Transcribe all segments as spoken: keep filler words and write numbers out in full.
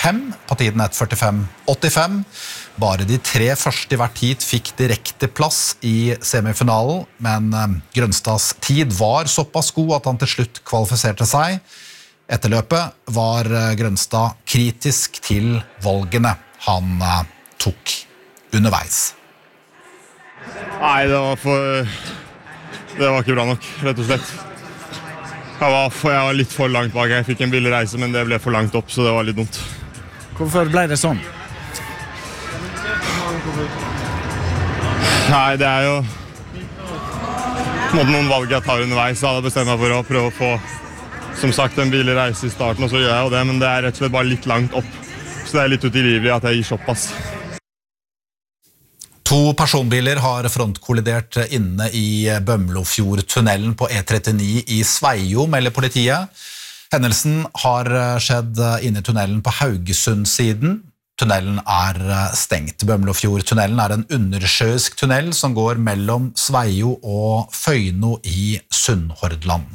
fem, på tiden ett førtifem åttifem. Bare de tre første i hvert heat fikk direkte plass i semifinalen, men Grønstads tid var såpass god at han til slutt kvalifiserte seg. Etter løpet var Grønstad kritisk til valgene han tok underveis. Nei, det var for... Det var ikke bra nok, rett og slett. Jeg var, for, jeg var litt for langt bak. Jeg fikk en billig reise, men det ble for langt opp, så det var litt dumt. Hvorfor ble det sånn? Nei, det er jo måtte noen valg jeg tar underveis. Jeg hadde bestemt meg for å prøve å få, som sagt, en billig reise i starten, og så gjør jeg jo det, men det er rett og slett bare litt langt opp. Så det er litt utilgivelig at jeg gir såpass. To personbiler har frontkollidert inne i Bømlofjordtunnelen på E trettini i Sveio, melder politiet. Hendelsen har skjedd inne i tunnelen på Haugesund-siden. Tunnelen er stengt. Bømlofjordtunnelen er en undersjøisk tunnel som går mellom Sveio og Føyno i Sunnhordland.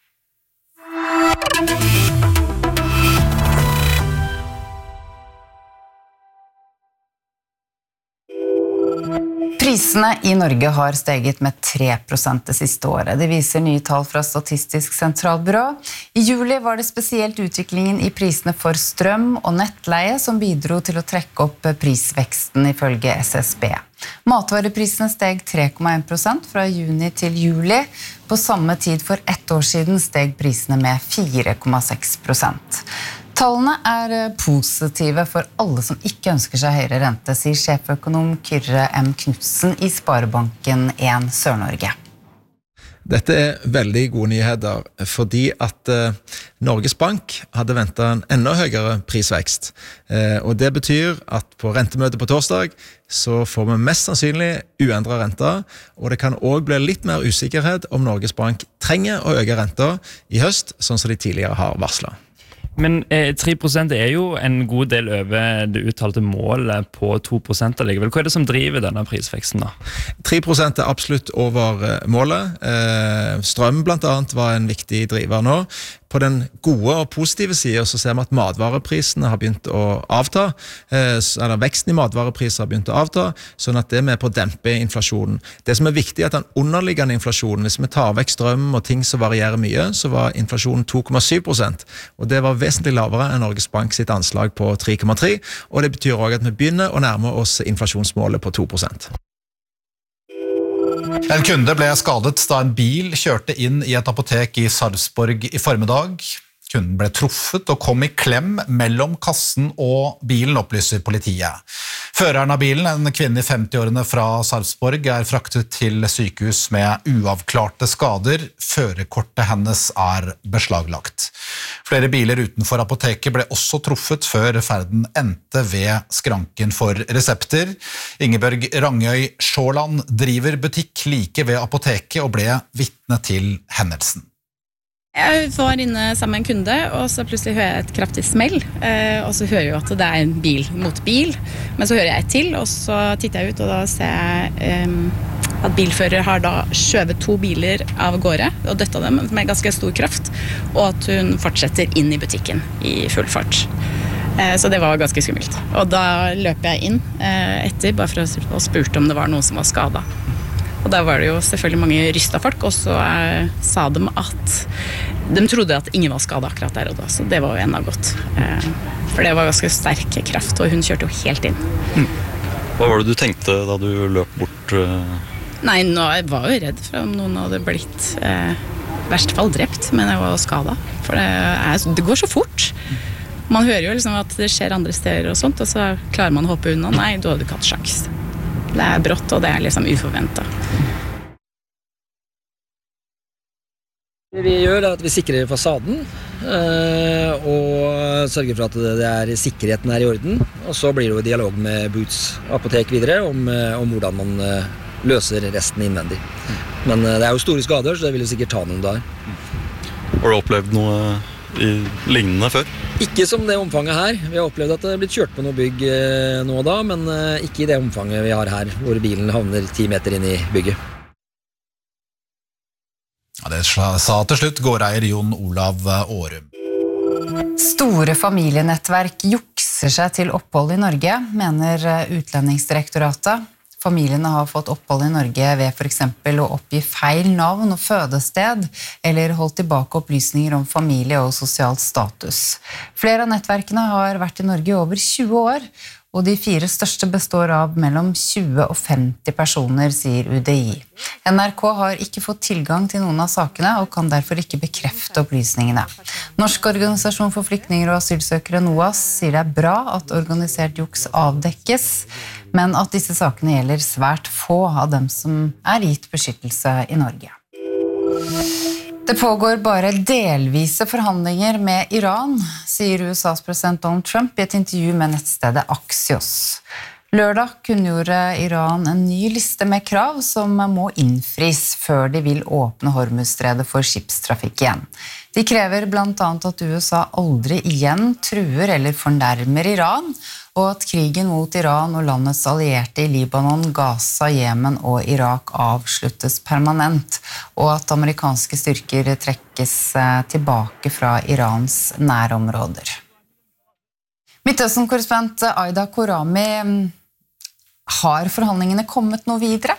Prisene i Norge har steget med tre prosent det siste året. Det viser nye tall fra Statistisk sentralbyrå. I juli var det spesielt utviklingen i prisene for strøm og nettleie som bidro til å trekke opp prisveksten ifølge S S B. Matvareprisene steg tre komma en prosent fra juni til juli. På samme tid for ett år siden steg prisene med fire komma seks prosent. Tallene er positive for alle som ikke ønsker seg høyere rente, sier sjeføkonom Kyrre M. Knudsen i Sparebanken en Sør-Norge. Dette er veldig gode nyheter, fordi at eh, Norges Bank hadde ventet en enda høyere prisvekst. Eh, og det betyr at på rentemøtet på torsdag så får vi mest sannsynlig uendret renter, og det kan også bli litt mer usikkerhet om Norges Bank trenger å øke renter i høst, sånn som de tidligere har varslet. Men eh, tre prosent er jo en god del over det uttalte målet på to prosent allikevel. Hva er det som driver denne prisveksten da? tre prosent er absolutt over målet. Eh, strøm blant annet var en viktig driver nå. På den gode og positive siden så ser vi at matvareprisene har begynt å avta, eh, eller veksten i matvarepriser har begynt å avta, sånn at det er med på å dempe inflasjonen. Det som er viktig er at den underliggende inflasjonen, hvis vi tar vekk strøm og ting som varierer mye, så var inflasjonen to komma syv prosent, og det var vesentlig lavere enn Norges Bank sitt anslag på tre komma tre, og det betyr også at vi begynner å nærme oss inflasjonsmålet på to prosent. En kunde ble skadet da en bil kjørte inn i et apotek i Sarpsborg i formiddag. Kunden ble truffet og kom i klem mellom kassen og bilen, opplyser politiet. Føreren av bilen, en kvinne i femti-årene fra Sarpsborg, er fraktet til sykehus med uavklarte skader. Førerkortet hennes er beslaglagt. Flere biler utenfor apoteket ble også truffet før ferden endte ved skranken for resepter. Ingeborg Rangøy Sjåland driver butikk like ved apoteket og ble vitne til hendelsen. Jeg var inne sammen med en kunde, og så plutselig hører jeg et kraftig smell, og så hører jeg at det er en bil mot bil, men så hører jeg et til, og så titter jeg ut, og da ser jeg at bilfører har da skjøvet to biler av gårde, og døttet dem med ganske stor kraft, og at hun fortsetter inn i butikken i full fart. Så det var ganske skummelt. Og da løper jeg inn etter, bare for å spurte om det var noen som var skadet. Og da var det jo selvfølgelig mange rystet folk, og så eh, sa de at de trodde at ingen var skadet akkurat der og da, så det var jo enda godt. Eh, for det var ganske sterk kraft, og hun kjørte jo helt inn. Mm. Hva var det du tenkte da du løp bort? Eh? Nei, nå jeg var jo redd for om noen hadde blitt eh, verst fall drept, men jeg var skadet. For det, er, det går så fort. Man hører jo liksom at det skjer andre steder og sånt, og så klarer man å hoppe unna. Nei, du hadde ikke hatt sjans. Det er brått, og det er liksom uforventet. Det vi gjør er at vi sikrer fasaden, og sørger for at det er sikkerheten er i orden. Og så blir det jo dialog med Boots apotek videre om, om hvordan man løser resten innvendig. Men det er jo store skader, så det vil jo sikkert ta noen dager. Har du opplevd noe i lignende før? Ikke som det omfanget her. Vi har opplevd at det er blitt kjørt på noe bygg nå og da, men ikke i det omfanget vi har her, hvor bilen havner ti meter inn i bygget. Ja, det sa til slutt gårdeier Jon Olav Årum. Store familienettverk jukser egner seg til opphold i Norge, mener Utlendingsdirektoratet. Familiene har fått opphold i Norge ved for eksempel å oppgi feil navn og fødested, eller holdt tilbake opplysninger om familie og sosialt status. Flere av nettverkene har vært i Norge i over tjue år, og de fire største består av mellom tjue og femti personer, sier U D I. N R K har ikke fått tilgang til noen av sakene, og kan derfor ikke bekrefte opplysningene. Norsk organisasjon for flyktninger og asylsøkere NOAS sier det er bra at organisert juks avdekkes, men at disse sakene gjelder svært få av dem som er gitt beskyttelse i Norge. Det pågår bare delvise forhandlinger med Iran, sier U S A's president Donald Trump i et intervju med nettstedet Axios. Lørdag kunngjorde Iran en ny liste med krav som må innfris før de vil åpne Hormuzstredet for skipstrafikk igjen. De krever blant annet at U S A aldri igjen truer eller fornærmer Iran, og at krigen mot Iran og landets allierte i Libanon, Gaza, Jemen og Irak avsluttes permanent, og at amerikanske styrker trekkes tilbake fra Irans nærområder. Midtøsten-korrespondent Aida Korami, har forhandlingene kommet noe videre?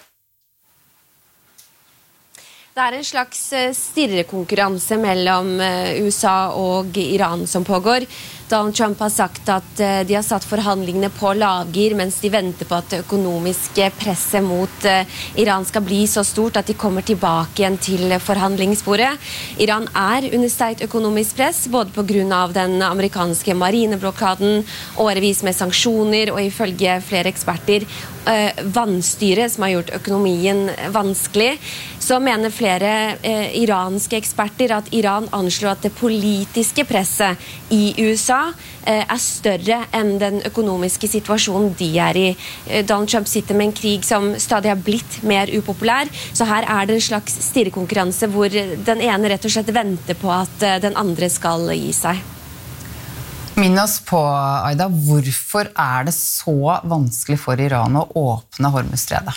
Det er en slags stirrekonkurranse mellom U S A og Iran som pågår. Donald Trump har sagt at de har satt forhandlingene på lavgir mens de venter på at det økonomiske presset mot Iran skal bli så stort at de kommer tilbake igjen til forhandlingsbordet. Iran er under sterkt økonomisk press, både på grunn av den amerikanske marineblokaden, årevis med sanksjoner og ifølge flere eksperter vannstyret som har gjort økonomien vanskelig. Så mener flere eh, iranske eksperter at Iran anslår at det politiske presset i U S A eh, er større enn den økonomiske situasjonen de er i. Eh, Donald Trump sitter med en krig som stadig har blitt mer upopulær, så her er det en slags stirrekonkurranse hvor den ene rett og slett venter på at eh, den andre skal gi seg. Minn oss på, Aida, hvorfor er det så vanskelig for Iran å åpne Hormuzstredet?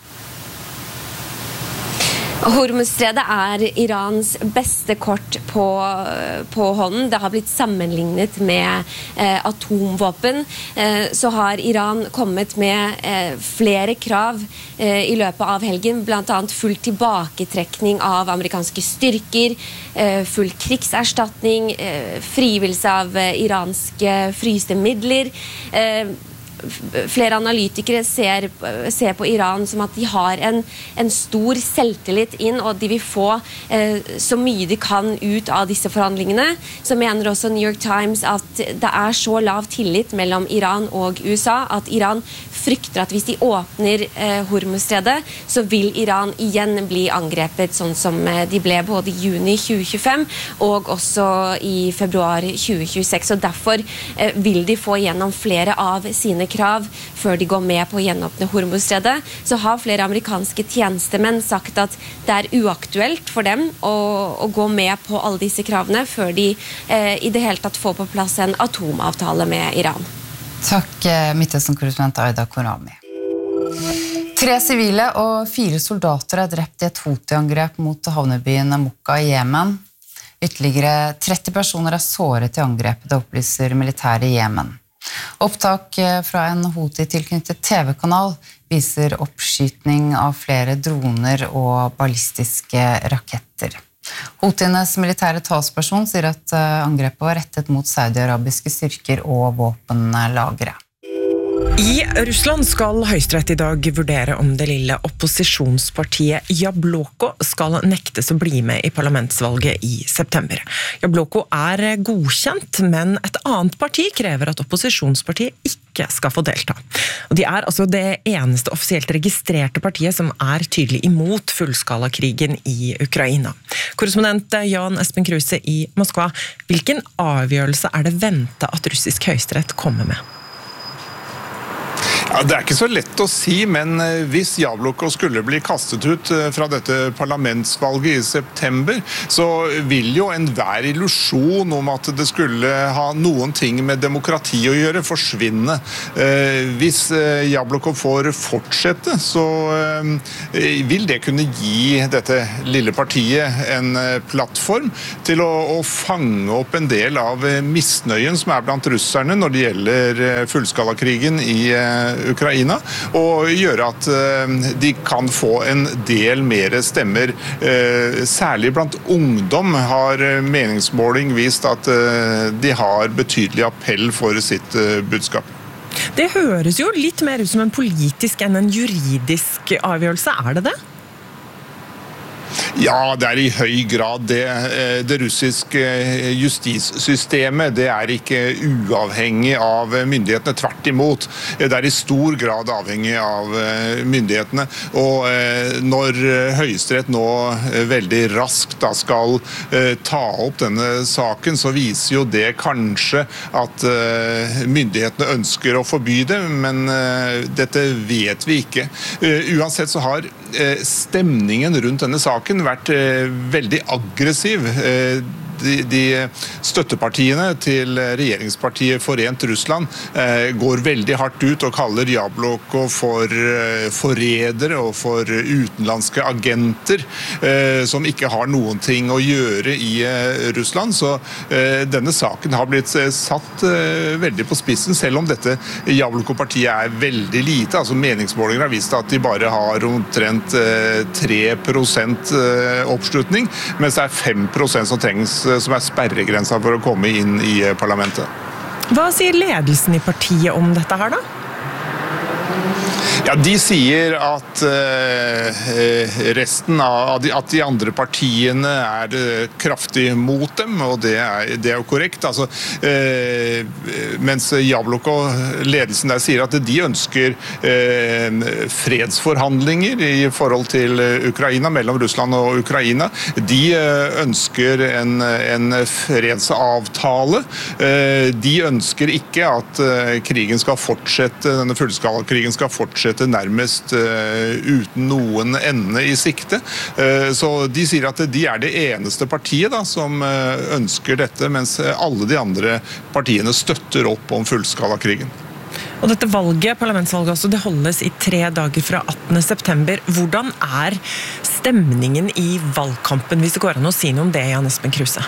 Hormuzstredet er Irans beste kort på, på hånden. Det har blitt sammenlignet med eh, atomvåpen. Eh, så har Iran kommet med eh, flere krav eh, i løpet av helgen, blant annet full tilbaketrekning av amerikanske styrker, eh, full krigserstatning, eh, frigivelse av eh, iranske fryste midler. Eh, Flere analytikere ser, ser på Iran som at de har en, en stor selvtillit inn, og de vil få eh, så mye de kan ut av disse forhandlingene. Så mener også New York Times at det er så lav tillit mellom Iran og U S A at Iran frykter at hvis de åpner eh, Hormuzstredet, så vil Iran igjen bli angrepet, sånn som de ble både i juni tjue tjuefem og også i februar tjue tjueseks. Og derfor eh, vil de få gjennom flere av sine krav før de går med på å gjenåpne Hormuzstredet. Så har flere amerikanske tjenestemenn sagt at det er uaktuelt for dem å, å gå med på alle disse kravene før de eh, i det hele tatt får på plass en atomavtale med Iran. Takk, Midtøsten-korrespondent Aida Korami. Tre sivile og fire soldater er drept i et Houthi-angrep mot havnebyen Mokka i Jemen. Ytterligere tretti personer er såret i angrepet, det opplyser militæret i Jemen. Opptak fra en Houthi-tilknyttet T V-kanal viser oppskytning av flere droner og ballistiske raketter. Houthienes militære talsperson sier at angrepet var rettet mot saudi-arabiske styrker og våpenlagre. I Russland skal Høyesterett i dag vurdere om det lille opposisjonspartiet Jabloko skal nektes å bli med i parlamentsvalget i september. Jabloko er godkjent, men et annet parti krever at opposisjonspartiet ikke skal få delta. Og de er altså det eneste offisielt registrerte partiet som er tydelig imot fullskalakrigen i Ukraina. Korrespondent Jan Espen Kruse i Moskva, hvilken avgjørelse er det ventet at russisk høyesterett kommer med? Ja, det er ikke så lett å si, men hvis Jabloko skulle bli kastet ut fra dette parlamentsvalget i september, så vil jo enhver illusjon om at det skulle ha noen ting med demokrati å gjøre, forsvinne. Hvis Jabloko får fortsette, så vil det kunne gi dette lille partiet en plattform til å, å fange opp en del av misnøyen som er blant russerne når det gjelder fullskalakrigen i Ukraina, og gjøre at de kan få en del mer stemmer. Særlig blant ungdom har meningsmåling vist at de har betydelig appell for sitt budskap. Det høres jo litt mer ut som en politisk enn en juridisk avgjørelse, er det det? Ja, det er i høy grad det. Det russiske justissystemet, det er ikke uavhengig av myndighetene, tvert imot. Det er i stor grad avhengig av myndighetene. Og når Høyesterett nå veldig raskt da skal ta opp denne saken, så viser jo det kanskje at myndighetene ønsker å forby det, men dette vet vi ikke. Uansett så har stemningen rundt denne saken vært veldig aggressiv. De, de støttepartiene til regjeringspartiet Forent Russland eh, går veldig hardt ut og kaller Jabloko for eh, forrædere og for utenlandske agenter eh, som ikke har noen ting å gjøre i eh, Russland. Så eh, denne saken har blitt eh, satt eh, veldig på spissen, selv om dette Jabloko-partiet er veldig lite. Altså meningsmålinger har vist at de bare har omtrent eh, tre prosent eh, oppslutning, mens det er fem prosent som trengs som er sperregrensa for å komme inn i parlamentet. Hva sier ledelsen i partiet om dette her da? Ja, de sier at uh, resten av de, at de andre partiene er uh, kraftig mot dem, og det er, det er jo korrekt. Altså, uh, mens Jabloko, ledelsen der, sier at de ønsker uh, fredsforhandlinger i forhold til Ukraina, mellom Russland og Ukraina. De uh, ønsker en, en fredsavtale. Uh, de ønsker ikke at uh, krigen skal fortsette, denne fullskalakrigen skal fortsette nærmest uh, uten noen ende i sikte. Uh, så de sier at de er det eneste partiet da, som uh, ønsker dette, mens alle de andre partiene støtter opp om fullskalakrigen. Og dette valget, parlamentsvalget også, det holdes i tre dager fra attende september. Hvordan er stemningen i valgkampen, hvis det går an å si noe om det, Jan Espen Kruse?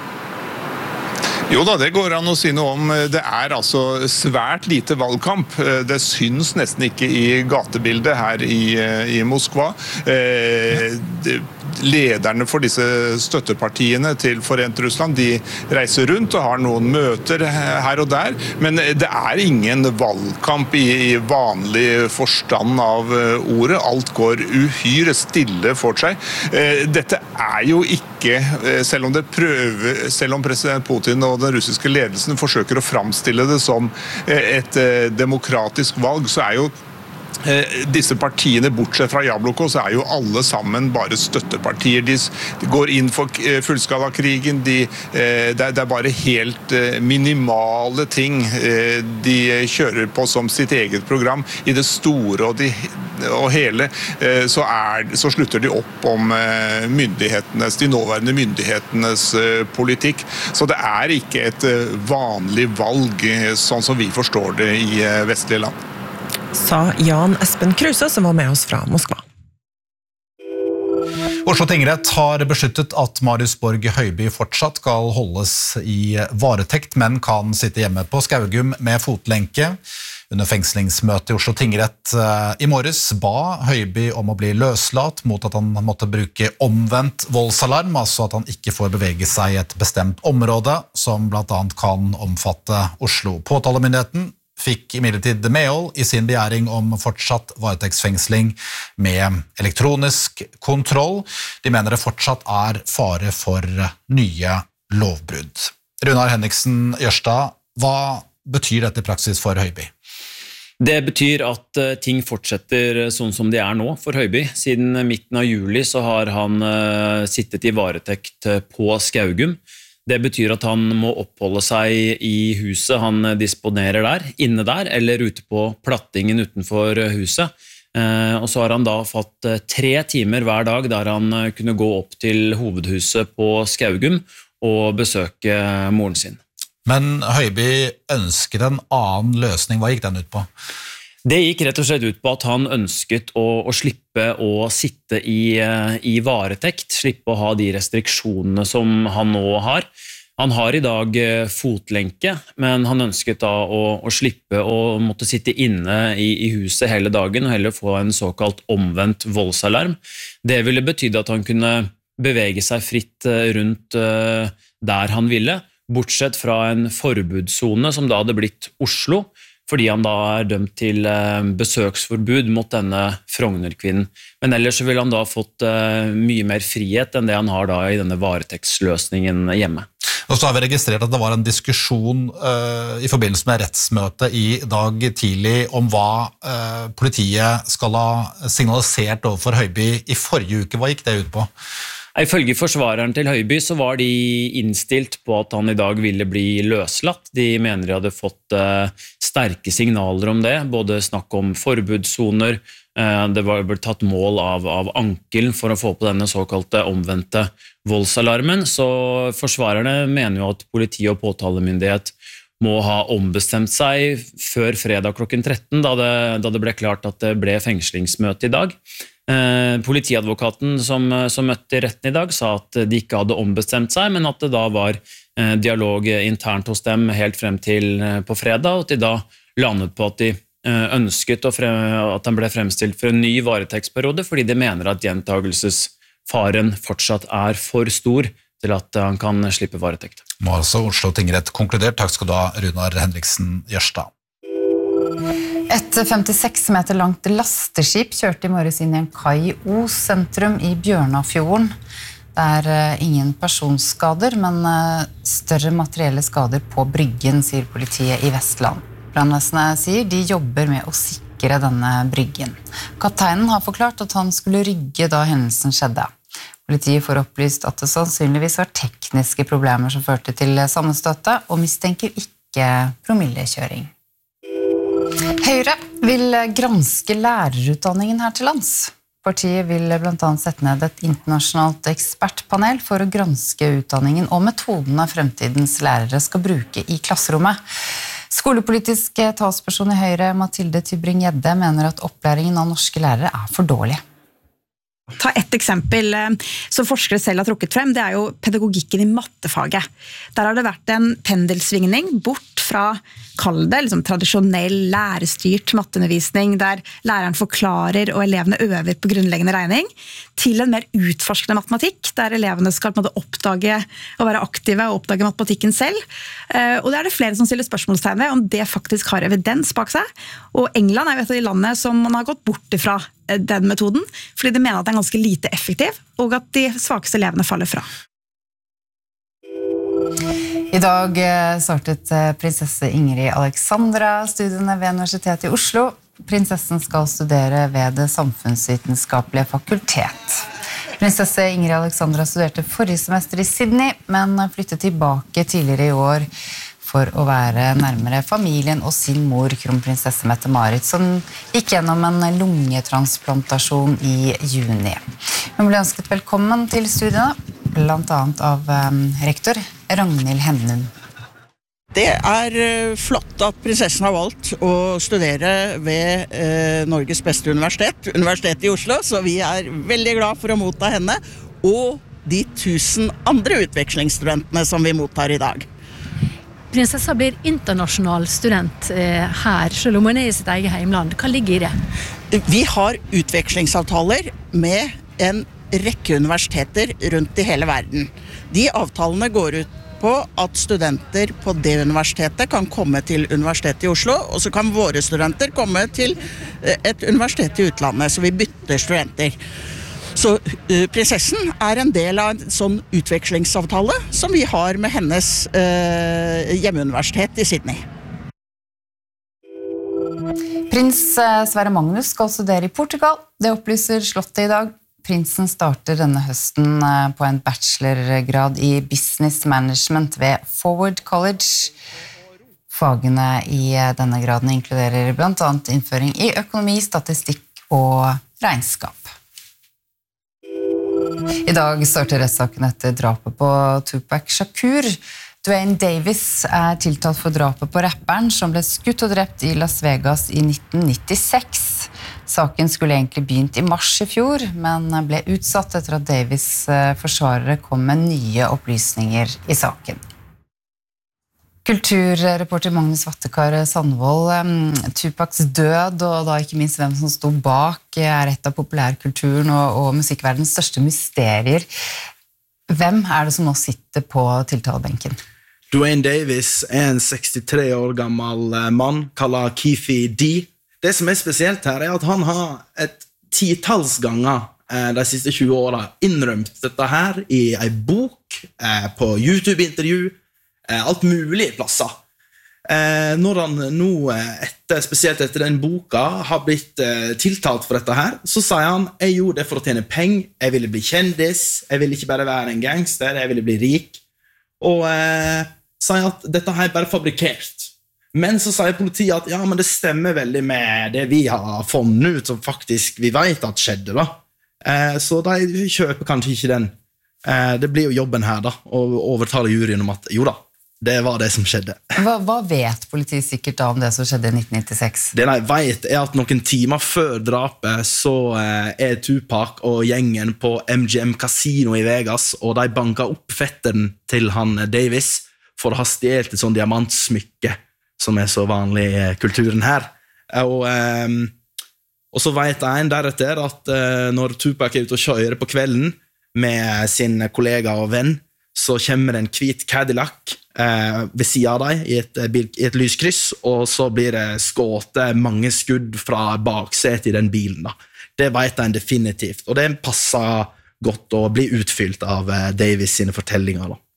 Jo da, det går an å si noe om. Det er altså svært lite valgkamp. Det syns nesten ikke i gatebildet her i, i Moskva. Eh, det, lederne for disse støttepartiene til Forent Russland, de reiser rundt og har noen møter her og der, men det er ingen valgkamp i vanlig forstand av ordet. Alt går uhyre stille for seg. Dette er jo ikke, selv om det prøver, selv om president Putin og den russiske ledelsen forsøker å framstille det som et demokratisk valg, så er jo disse partiene, bortsett fra Jabloko, så er jo alle sammen bare støttepartier. De går inn for fullskalakrigen, de, det er bare helt minimale ting de kjører på som sitt eget program. I det store og, de, og hele så, er, så slutter de opp om myndighetenes, de nåværende myndighetenes politikk. Så det er ikke et vanlig valg, sånn som vi forstår det i vestlige land. Sa Jan Espen Kruse, som var med oss fra Moskva. Oslo tingrett har besluttet at Marius Borg Høiby fortsatt skal holdes i varetekt, men kan sitte hjemme på Skaugum med fotlenke. Under fengslingsmøtet i Oslo tingrett i morges ba Høiby om å bli løslatt mot at han måtte bruke omvendt voldsalarm, altså at han ikke får bevege seg i et bestemt område, som blant annet kan omfatte Oslo. Påtalemyndigheten fikk imidlertid medhold i sin begjæring om fortsatt varetektsfengsling med elektronisk kontroll. De mener det fortsatt er fare for nye lovbrudd. Runar Henriksen Jørstad, hva betyr dette i praksis for Høiby? Det betyr at ting fortsetter sånn som de er nå for Høiby. Siden midten av juli så har han sittet i varetekt på Skaugum. Det betyr at han må oppholde seg i huset han disponerer der, inne der, eller ute på plattingen utenfor huset. Og så har han da fått tre timer hver dag der han kunne gå opp til hovedhuset på Skaugum og besøke moren sin. Men Høiby ønsket en annen løsning. Hva gikk den ut på? Det gikk rett og slett ut på at han ønsket å, å slippe å sitte i, i varetekt, slippe å ha de restriksjonene som han nå har. Han har i dag fotlenke, men han ønsket da å, å slippe å måtte sitte inne i, i huset hele dagen og heller få en såkalt omvendt voldsalarm. Det ville betyde at han kunne bevege seg fritt rundt der han ville, bortsett fra en forbudszone som da hadde blitt Oslo, fordi han da er dømt til besøksforbud mot denne Frogner-kvinnen. Men ellers så ville han da fått mye mer frihet enn det han har da i denne varetektsløsningen hjemme. Og så har vi registrert at det var en diskusjon uh, i forbindelse med rettsmøtet i dag tidlig om hva uh, politiet skal ha signalisert overfor Høiby i forrige uke. Hva gikk det ut på? Ifølge forsvareren til Høiby så var de innstilt på at han i dag ville bli løslatt. De mener de hadde fått uh, sterke signaler om det, både snakk om forbudssoner, uh, det var blitt tatt mål av, av ankelen for å få på denne såkalte omvendte voldsalarmen, så forsvarerne mener jo at politi og påtalemyndighet må ha ombestemt seg før fredag klokken tretten, da det, da det ble klart at det ble fengslingsmøte i dag. Eh, politiadvokaten som, som møtte i retten i dag sa at de ikke hadde ombestemt seg, men at det da var eh, dialog internt hos dem helt frem til eh, på fredag, og at de da landet på at de eh, ønsket å frem, at han ble fremstilt for en ny varetektsperiode, fordi de mener at gjentagelsesfaren fortsatt er for stor til at han kan slippe varetekt. Nå har altså Oslo tingrett konkludert. Takk skal du ha, Runar Henriksen Jørstad. Et femtiseks meter langt lasteskip kjørte i morges inn i en kai i Os sentrum i Bjørnafjorden. Det er ingen personskader, men større materielle skader på bryggen, sier politiet i Vestland. Brannvesenet sier de jobber med å sikre denne bryggen. Kapteinen har forklart at han skulle rygge da hendelsen skjedde. Politiet får opplyst at det sannsynligvis var tekniske problemer som førte til sammenstøtet, og mistenker ikke promillekjøring. Høyre vil granske lærerutdanningen her til lands. Partiet vil blant annet sette ned et internasjonalt ekspertpanel for å granske utdanningen og metodene fremtidens lærere skal bruke i klasserommet. Skolepolitisk talsperson i Høyre, Mathilde Tybring-Gjedde, mener at opplæringen av norske lærere er for dårlig. Ta et eksempel som forskere selv har trukket frem, det er jo pedagogikken i mattefaget. Der har det vært en pendelsvingning bort fra, kall det, liksom, tradisjonell lærestyrt matteundervisning, der læreren forklarer og elevene øver på grunnleggende regning, til en mer utforskende matematikk, der elevene skal på en måte oppdage og være aktive og oppdage matematikken selv. Og det er det flere som stiller spørsmålstegn ved om det faktisk har evidens bak seg. Og England er jo et av de landene som man har gått bort ifra den metoden, fordi de mener at den er ganske lite effektiv, og at de svakeste elevene faller fra. I dag startet prinsesse Ingrid Alexandra studiene ved Universitetet i Oslo. Prinsessen skal studere ved det samfunnsvitenskapelige fakultet. Prinsesse Ingrid Alexandra studerte forrige semester i Sydney, men flyttet tilbake tidligere i år for å være nærmere familien og sin mor, kronprinsesse Mette-Marit, som gikk gjennom en lungetransplantasjon i juni. Hun ble ønsket velkommen til studiene, blant annet av um, rektor Ragnhild Hennum. Det er flott at prinsessen har valgt å studere ved eh, Norges beste universitet, Universitetet i Oslo, så vi er veldig glad for å motta henne, og de tusen andre utvekslingsstudentene som vi mottar i dag. Prinsessa blir internasjonal student eh, her, selv om hun er i sitt eget heimland. Hva ligger i det? Vi har utvekslingsavtaler med en rekke universiteter rundt i hele verden. De avtalene går ut på at studenter på det universitetet kan komme til Universitetet i Oslo, og så kan våre studenter komme til et universitet i utlandet, så vi bytter studenter. Så uh, prinsessen er en del av en sånn utvekslingsavtale som vi har med hennes uh, hjemmeuniversitet i Sydney. Prins Sverre Magnus skal studere i Portugal. Det opplyser slottet i dag. Prinsen starter denne høsten på en bachelorgrad i business management ved Forward College. Fagene i denne graden inkluderer blant annet innføring i økonomi, statistikk og regnskap. I dag starter rettssaken etter drapet på Tupac Shakur. Duane Davis er tiltalt for drapet på rapperen som ble skutt og drept i Las Vegas i nitten nittiseks. Saken skulle egentlig begynt i mars i fjor, men ble utsatt etter at Davis' forsvarere kom med nye opplysninger i saken. Kulturreporter Magnus Vattekar Sandvold, Tupacs død og da ikke minst hvem som stod bak er et av populærkulturen og, og musikkverdens største mysterier. Hvem er det som nå sitter på tiltalebenken? Duane Davis er en sekstitre år gammel mann, kallet Keefe D. Det som er spesielt her er at han har et titalls ganger eh, de siste tjue årene innrømt dette her i en bok, eh, på YouTube-intervju, eh, alt mulig plasser. Eh, når han nå, etter, spesielt etter den boka, har blitt eh, tiltalt for dette her, så sier han, jeg gjorde det for å tjene penger, jeg ville bli kjendis, jeg ville ikke bare være en gangster, jeg ville bli rik, og eh, sier at dette her er bare fabrikert. Men så sier politiet at ja, men det stemmer veldig med det vi har funnet ut, som faktisk vi vet at skjedde da. Eh, så de kjøper kanskje ikke den. Eh, det blir jo jobben her da, å overtale juryen om at jo da, det var det som skjedde. Hva, hva vet politiet sikkert da om det som skjedde i nitten nittiseks? Det de vet er at noen timer før drapet så eh, er Tupac og gjengen på M G M Casino i Vegas, og de banker opp fetteren til han Davis for å ha stjelt et sånn diamantsmykke som er så vanlig i kulturen her. Og, eh, og så vet en deretter at eh, når Tupac er ute og kjører på kvelden med sin kollega og venn, så kommer en hvit Cadillac eh, ved siden av deg i et, i et lyskryss, og så blir det skåtet mange skudd fra baksetet i den bilen. Da. Det vet en definitivt, og det passer godt å bli utfylt av eh, Davis sine fortellinger. Da.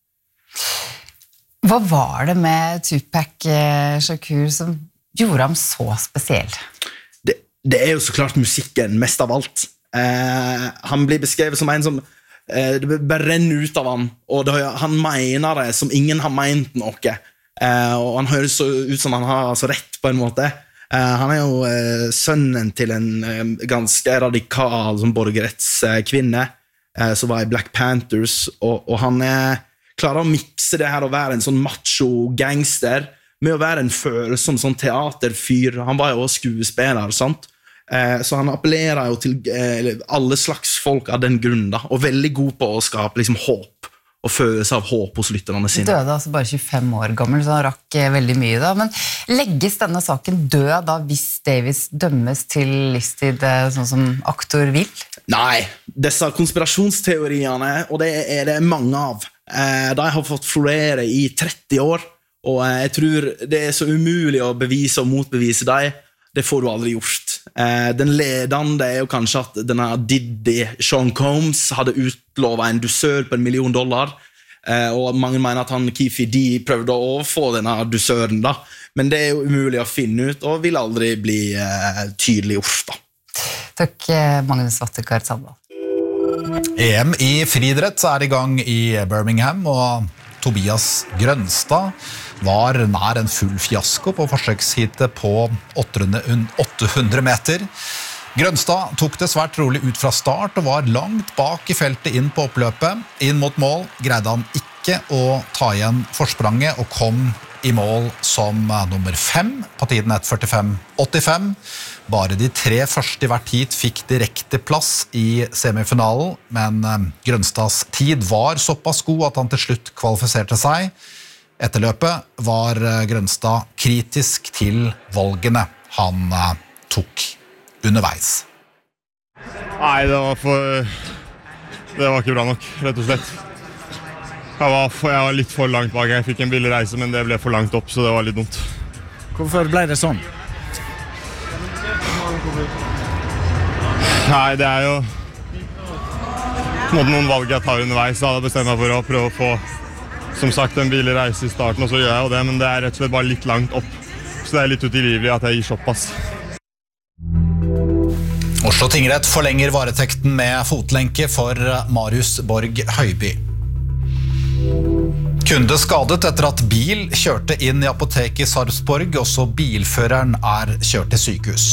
Hva var det med Tupac Shakur som gjorde ham så spesiell? Det, det er jo så klart musikken, mest av alt. Eh, han blir beskrevet som en som eh, det bare renner ut av han, og det, han mener det som ingen har ment noe. Eh, og han høres så ut som han har altså, rett på en måte. Eh, han er jo eh, sønnen til en eh, ganske radikal som borgerrettskvinne, eh, som var i Black Panthers, og, og han er klarer å mikse det her og være en sånn macho gangster med å være en følsom sånn teaterfyr. Han var jo også skuespiller, sant? Eh, så han appellerer jo til eh, alle slags folk av den grunnen da, og veldig god på å skape liksom, håp og følelse av håp hos lytterne sine. Døde altså bare tjuefem år gammel, så han rakk eh, veldig mye da. Men legges denne saken død da hvis Davis dømmes til livstid eh, sånn som aktor vil? Nei, disse konspirasjonsteoriene, og det er det mange av, de har fått florere i tretti år, og jeg tror det er så umulig å bevise og motbevise dem. Det får du aldri gjort. Den ledende er jo kanskje at denne Diddy, Sean Combs, hadde utlovet en dusør på en million dollar, og mange mener at han Keefe D prøvde å få denne dusøren da. Men det er jo umulig å finne ut, og vil aldri bli tydelig gjort da. Takk, Magnus Vattekar Sandvold. E M i friidrett er i gang i Birmingham, og Tobias Grønstad var nær en full fiasko på forsøksheatet på åtte hundre meter. Grønstad tok det svært rolig ut fra start og var langt bak i feltet inn på oppløpet. Inn mot mål greide han ikke å ta igjen forspranget og kom i mål som nummer fem på tiden ett førtifem åttifem. Bare de tre første i hvert heat fikk direkte plass i semifinalen, men Grønstads tid var såpass god at han til slutt kvalifiserte seg. Etter løpet var Grønstad kritisk til valgene han tok underveis. Nei, det var for... Det var ikke bra nok, rett og slett. Jeg var, for, jeg var litt for langt bak. Jeg fikk en billig reise, men det ble for langt opp, så det var litt dumt. Hvorfor ble det sånn? Nei, det er jo på en måte noen valg jeg tar underveis. Så hadde jeg bestemt meg for å prøve å få, som sagt, en billig reise i starten, og så gjør jeg jo det, men det er rett og slett bare litt langt opp. Så det er litt utilgivelig at jeg gir såpass. Oslo tingrett forlenger varetekten med fotlenke for Marius Borg Høiby. Kunde skadet etter at bil kjørte inn i apotek i Sarpsborg, også bilføreren er kjørt til sykehus.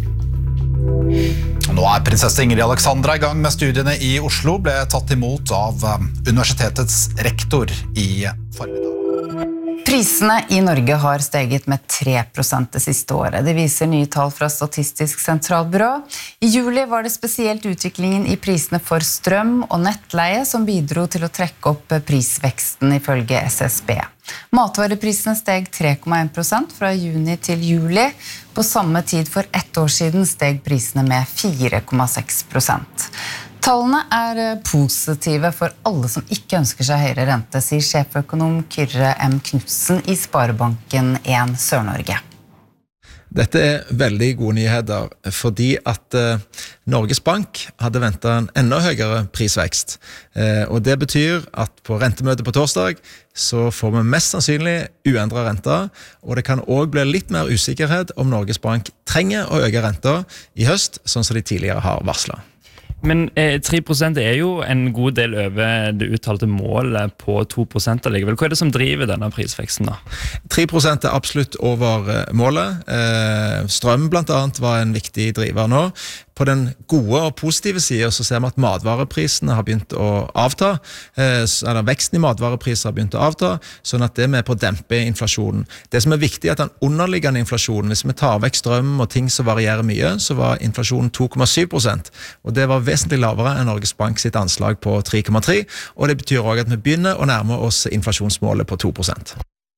Nå er prinsesse Ingrid Alexandra i gang med studiene i Oslo, ble tatt imot av universitetets rektor i formiddag. Prisene i Norge har steget med tre prosent det siste året. Det viser nye tall fra Statistisk sentralbyrå. I juli var det spesielt utviklingen i prisene for strøm og nettleie som bidro til å trekke opp prisveksten ifølge S S B. Matvareprisene steg tre komma en prosent fra juni til juli. På samme tid for ett år siden steg prisene med fire komma seks prosent. Tallene er positive for alle som ikke ønsker seg høyere rente, sier sjeføkonom Kyrre M. Knudsen i Sparebanken en Sør-Norge. Dette er veldig gode nyheter, fordi at eh, Norges Bank hadde ventet en enda høyere prisvekst. Eh, og det betyr at på rentemøtet på torsdag så får vi mest sannsynlig uendret renter, og det kan også bli litt mer usikkerhet om Norges Bank trenger å øke renter i høst, sånn som de tidligere har varslet. Men eh, tre prosent er jo en god del over det uttalte målet på to prosent allikevel. Hva er det som driver denne prisveksten da? tre prosent er absolutt over målet. Eh, strøm blant annet var en viktig driver nå. På den gode og positive siden så ser vi at matvareprisene har begynt å avta, eh, eller veksten i matvarepriser har begynt å avta, sånn at det er med på å dempe inflasjonen. Det som er viktig er at den underliggende inflasjonen, hvis vi tar vekk strøm og ting som varierer mye, så var inflasjonen to komma syv prosent, og det var vesentlig lavere enn Norges Bank sitt anslag på tre komma tre, og det betyr også at vi begynner å nærme oss inflasjonsmålet på to prosent.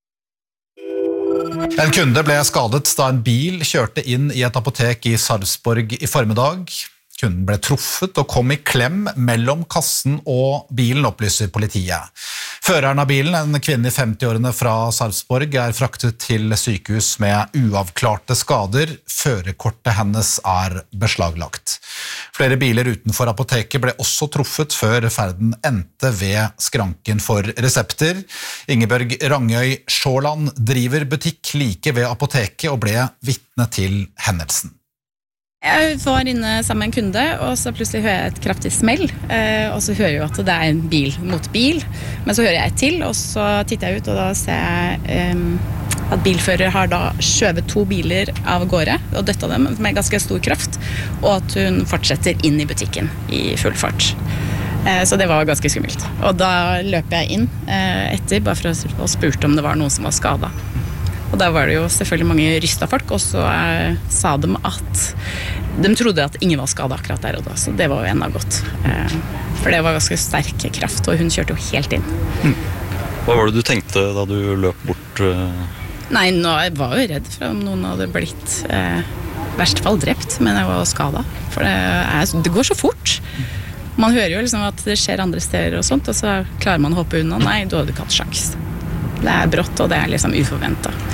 En kunde ble skadet da en bil kjørte inn i et apotek i Sarpsborg i formiddag. Kunden ble truffet og kom i klem mellom kassen og bilen, opplyser politiet. Føreren av bilen, en kvinne i femti-årene fra Sarpsborg, er fraktet til sykehus med uavklarte skader. Førerkortet hennes er beslaglagt. Flere biler utenfor apoteket ble også truffet før ferden endte ved skranken for resepter. Ingeborg Rangøy Sjåland driver butikk like ved apoteket og ble vitne til hendelsen. Jeg var inne sammen med en kunde, og så plutselig hører jeg et kraftig smell, og så hører jeg at det er en bil mot bil, men så hører jeg et til, og så titter jeg ut, og da ser jeg at bilfører har da skjøvet to biler av gårde, og døtta dem med ganske stor kraft, og at hun fortsetter inn i butikken i full fart. Så det var ganske skummelt. Og da løper jeg inn etter, bare for å spurte om det var noen som var skadet. Og da var det jo selvfølgelig mange rystet folk, og så eh, sa de at de trodde at ingen var skadet akkurat der og da, så det var jo enda godt. Eh, for det var ganske sterk kraft, og hun kjørte jo helt inn. Mm. Hva var det du tenkte da du løp bort? Eh? Nei, nå jeg var jo redd for om noen hadde blitt eh, i verste fall drept, men jeg var skadet. For det, er, det går så fort. Man hører jo liksom at det skjer andre steder og sånt, og så klarer man å hoppe unna. Nei, du hadde ikke hatt sjans. Det er brått, og det er liksom uforventet.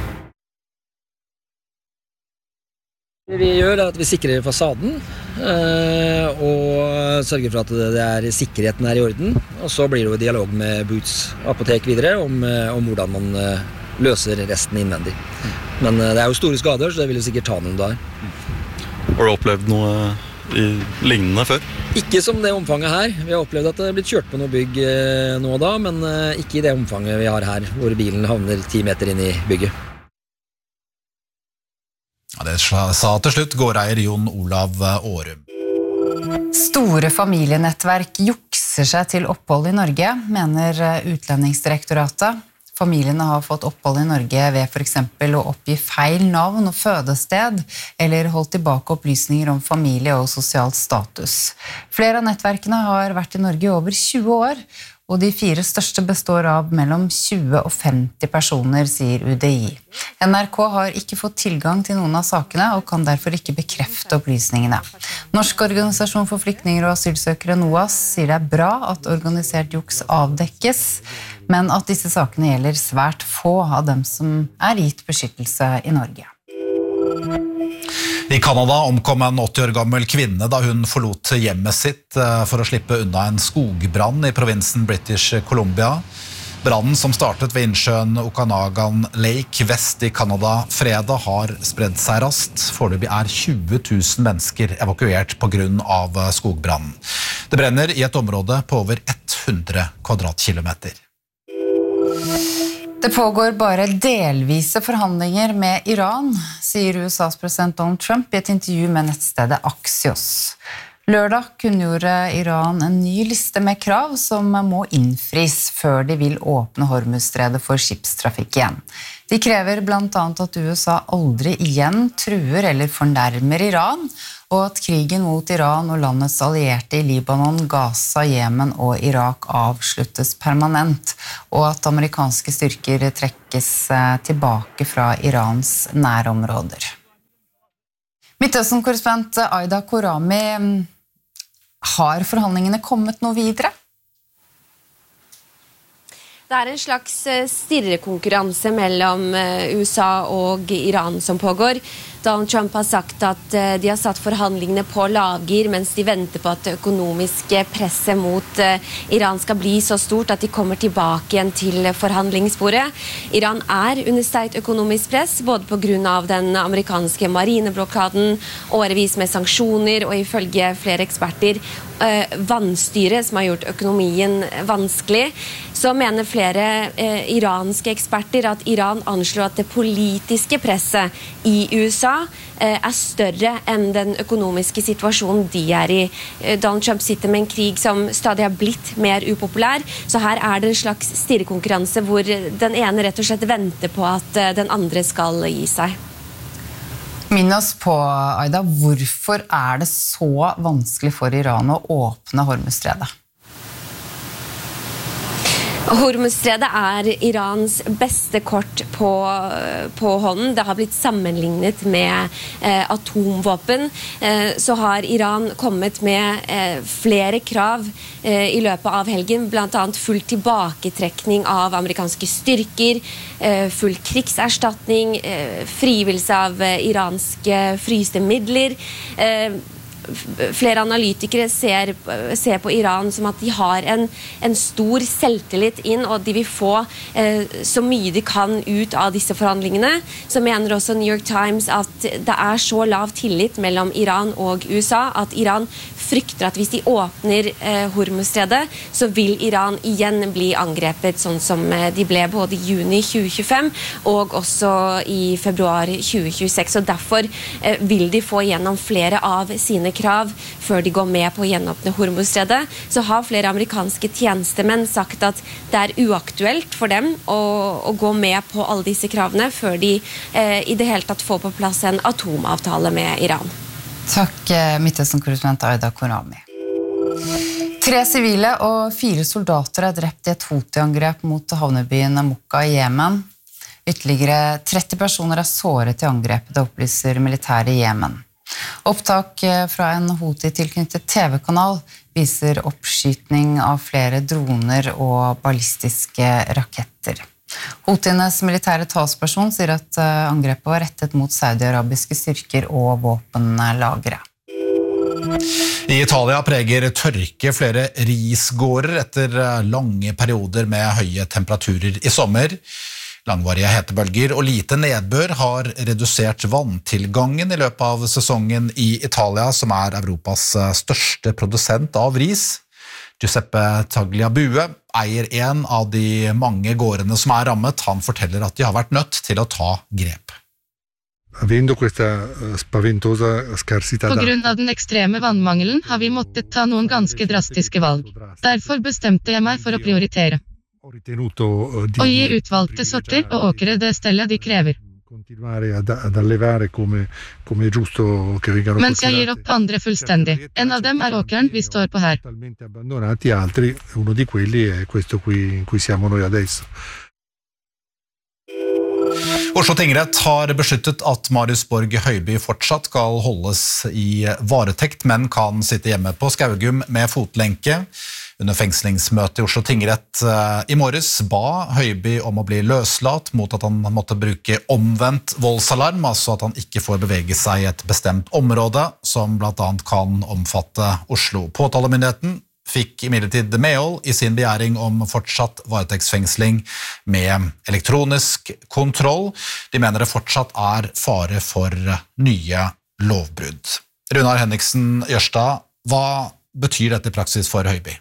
Det vi gjør er at vi sikrer fasaden, og sørger for at det er sikkerheten er i orden. Og så blir det jo dialog med Boots apotek videre om, om hvordan man løser resten innvendig. Men det er jo store skader, så det vil jo sikkert ta noen dager. Har du opplevd noe i lignende før? Ikke som det omfanget her. Vi har opplevd at det er blitt kjørt på noe bygg nå og da, men ikke i det omfanget vi har her, hvor bilen havner ti meter inn i bygget. Ja, det sa til slutt gårdeier Jon Olav Årum. Store familienettverk jukser seg til opphold i Norge, mener Utlendingsdirektoratet. Familiene har fått opphold i Norge ved for eksempel å oppgi feil navn og fødested, eller holdt tilbake opplysninger om familie og sosial status. Flere av nettverkene har vært i Norge i over tjue år, og de fire største består av mellom tjue og femti personer, sier U D I. N R K har ikke fått tilgang til noen av sakene, og kan derfor ikke bekrefte opplysningene. Norsk organisasjon for flyktninger og asylsøkere, NOAS, sier det er bra at organisert juks avdekkes, men at disse sakene gjelder svært få av dem som er gitt beskyttelse i Norge. I Kanada omkom en åtti år gammel kvinne da hun forlot hjemmet sitt for å slippe unna en skogbrann i provinsen British Columbia. Brannen som startet ved innsjøen Okanagan Lake vest i Kanada fredag har spredd seg raskt. Foreløpig er tjue tusen mennesker evakuert på grunn av skogbrannen. Det brenner i et område på over hundre kvadratkilometer. Det pågår bare delvise forhandlinger med Iran, sier U S A's president Donald Trump i et intervju med nettstedet Axios. Lørdag kunngjorde Iran en ny liste med krav som må innfris før de vil åpne Hormuzstredet for skipstrafikk igjen. De krever blant annet at U S A aldri igjen truer eller fornærmer Iran, og at krigen mot Iran og landets allierte i Libanon, Gaza, Jemen og Irak avsluttes permanent, og at amerikanske styrker trekkes tilbake fra Irans nærområder. Midtøsten-korrespondent Aida Korami, har forhandlingene kommet noe videre? Det er en slags stirrekonkurranse mellom U S A og Iran som pågår. Donald Trump har sagt at de har satt forhandlingene på lavgir mens de venter på at det økonomiske presset mot Iran skal bli så stort at de kommer tilbake igjen til forhandlingsbordet. Iran er under sterkt økonomisk press, både på grunn av den amerikanske marineblokaden, årevis med sanksjoner og ifølge flere eksperter vannstyre som har gjort økonomien vanskelig. Så mener flere eh, iranske eksperter at Iran anslår at det politiske presset i U S A eh, er større enn den økonomiske situasjonen de er i. Eh, Donald Trump sitter med en krig som stadig har blitt mer upopulær, så her er det en slags stirrekonkurranse hvor den ene rett og slett venter på at eh, den andre skal gi seg. Minn oss på, Aida, hvorfor er det så vanskelig for Iran å åpne Hormuzstredet? Hormuzstredet er Irans beste kort på, på hånden. Det har blitt sammenlignet med eh, atomvåpen. Eh, så har Iran kommet med eh, flere krav eh, i løpet av helgen, blant annet full tilbaketrekning av amerikanske styrker, eh, full krigserstatning, eh, frigivelse av eh, iranske fryste midler. Eh, Flere analytikere ser, ser på Iran som at de har en, en stor selvtillit inn, og de vil få eh, så mye de kan ut av disse forhandlingene. Så mener også New York Times at det er så lav tillit mellom Iran og U S A at Iran frykter at hvis de åpner eh, Hormuzstredet, så vil Iran igjen bli angrepet, sånn som de ble både i juni tjue tjuefem og også i februar tjue tjueseks. Og derfor eh, vil de få gjennom flere av sine krav før de går med på å gjenåpne Hormuzstredet. Så har flere amerikanske tjenestemenn sagt at det er uaktuelt for dem å, å gå med på alle disse kravene før de eh, i det hele tatt får på plass en atomavtale med Iran. Takk, Midtøsten-korrespondent Aida Korami. Tre sivile og fire soldater er drept i et Houthi-angrep mot havnebyen Mokka i Jemen. Ytterligere tretti personer er såret i angrepet, det opplyser militæret i Jemen. Opptak fra en Houthi-tilknyttet T V-kanal viser oppskytning av flere droner og ballistiske raketter. Houtienes militære talsperson sier at angrepet var rettet mot saudi-arabiske styrker og våpenlagre. I Italia preger tørke flere risgårder etter lange perioder med høye temperaturer i sommer. Langvarige hetebølger og lite nedbør har redusert vanntilgangen i løpet av sesongen i Italia, som er Europas største produsent av ris. Giuseppe Tagliabue eier en av de mange gårdene som er rammet. Han forteller at de har vært nødt til å ta grep. Avendo questa spaventosa scarsità På grunn av den ekstreme vannmangelen har vi måttet ta noen ganske drastiske valg. Derfor bestemte jeg meg for å prioritere. Å gi utvalgte sorter og åkre det stellet de krever. Mens jeg gir opp andre fullstendig. En av dem er åkeren vi står på her. Uno di quelli è questo qui in cui siamo noi adesso. Oslo tingrett har besluttet at Marius Borg Høiby fortsatt skal holdes i varetekt, men kan sitte hjemme på Skaugum med fotlenke. Under fengslingsmøtet i Oslo tingrett i morges ba Høiby om å bli løslatt mot at han måtte bruke omvendt voldsalarm, altså at han ikke får bevege seg i et bestemt område, som blant annet kan omfatte Oslo. Påtalemyndigheten fikk imidlertid medhold i sin begjæring om fortsatt varetektsfengsling med elektronisk kontroll. De mener det fortsatt er fare for nye lovbrudd. Runar Henriksen Jørstad, hva betyr dette i praksis for Høiby?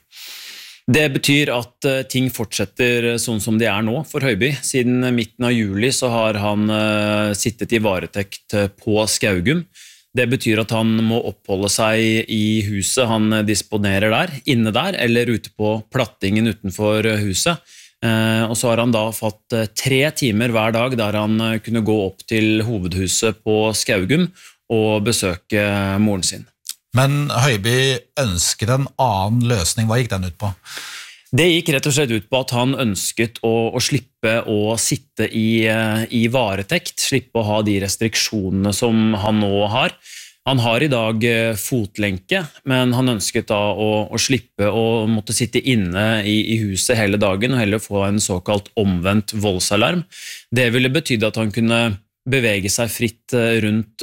Det betyr at ting fortsetter sånn som de er nå for Høiby. Siden midten av juli så har han sittet i varetekt på Skaugum. Det betyr at han må oppholde seg i huset han disponerer der, inne der, eller ute på plattingen utenfor huset. Og så har han da fått tre timer hver dag der han kunne gå opp til hovedhuset på Skaugum og besøke moren sin. Men Høiby ønsket en annen løsning. Hva gikk den ut på? Det gikk rett og slett ut på at han ønsket å, å slippe å sitte i, i varetekt, slippe å ha de restriksjonene som han nå har. Han har i dag fotlenke, men han ønsket da å, å slippe å måtte sitte inne i, i huset hele dagen og heller få en såkalt omvendt voldsalarm. Det ville betyde at han kunne bevege seg fritt rundt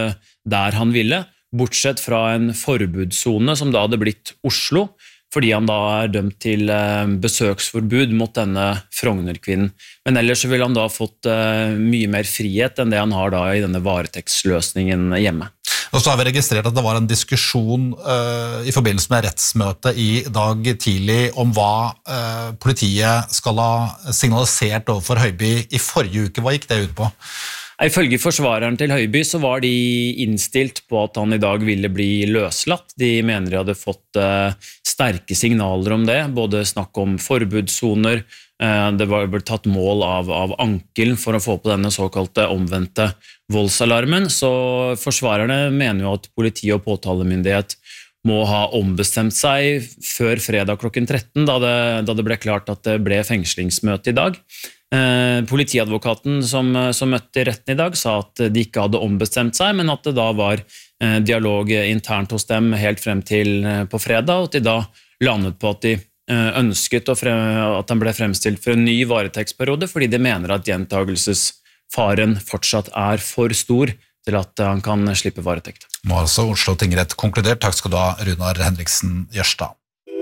der han ville, bortsett fra en forbudszone som da hadde blitt Oslo, fordi han da er dømt til besøksforbud mot denne Frogner-kvinnen. Men ellers så ville han da fått mye mer frihet enn det han har da i denne varetektsløsningen hjemme. Og så har vi registrert at det var en diskusjon uh, i forbindelse med rettsmøtet i dag tidlig om hva uh, politiet skal ha signalisert overfor Høiby i forrige uke. Hva gikk det ut på? Ifølge forsvareren til Høiby så var de innstilt på at han i dag ville bli løslatt. De mener de hadde fått uh, sterke signaler om det, både snakk om forbudssoner, uh, det var blitt tatt mål av, av ankelen for å få på denne såkalte omvendte voldsalarmen, så forsvarerne mener jo at politi og påtalemyndighet må ha ombestemt seg før fredag klokken tretten, da det, da det ble klart at det ble fengslingsmøte i dag. Eh, politiadvokaten som, som møtte i retten i dag sa at de ikke hadde ombestemt seg, men at det da var eh, dialog internt hos dem helt frem til eh, på fredag, og at de da landet på at de eh, ønsket å frem, at han ble fremstilt for en ny varetektsperiode, fordi de mener at gjentagelsesfaren fortsatt er for stor til at han kan slippe varetekt. Nå har altså Oslo tingrett konkludert. Takk skal du ha, Runar Henriksen Jørstad.